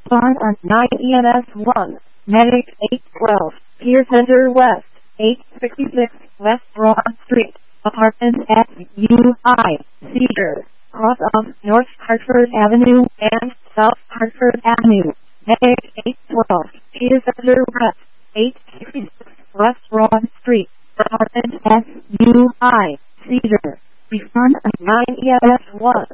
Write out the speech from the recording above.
Farm on 9 EMS 1, Medic 812, Pier Center West, 866 West Broad Street, Apartment SUI, Cedar, cross of North Hartford Avenue and South Hartford Avenue, Medic 812, Pier Center West, 866 West Broad Street, Apartment SUI, Cedar, Reform on 9 EMS 1.